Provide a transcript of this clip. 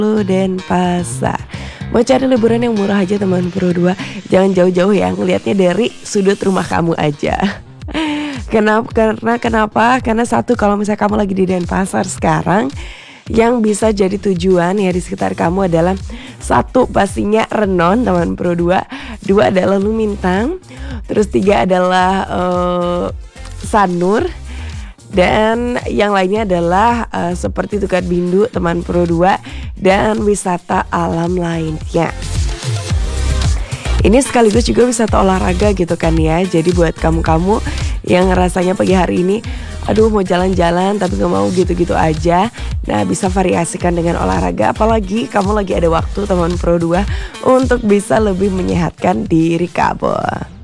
Denpasar. Mau cari liburan yang murah aja teman Pro 2, jangan jauh-jauh ya, ngelihatnya dari sudut rumah kamu aja. Kenapa? Karena satu, kalau misalnya kamu lagi di Denpasar sekarang, yang bisa jadi tujuan ya di sekitar kamu adalah satu pastinya Renon teman Pro 2, dua adalah Lumintang, terus tiga adalah Sanur, dan yang lainnya adalah seperti Tukar Bindu teman Pro 2 dan wisata alam lainnya. Ini sekaligus juga wisata olahraga gitu kan ya. Jadi buat kamu-kamu yang rasanya pagi hari ini aduh mau jalan-jalan tapi gak mau gitu-gitu aja, nah bisa variasikan dengan olahraga. Apalagi kamu lagi ada waktu teman Pro 2 untuk bisa lebih menyehatkan diri kamu.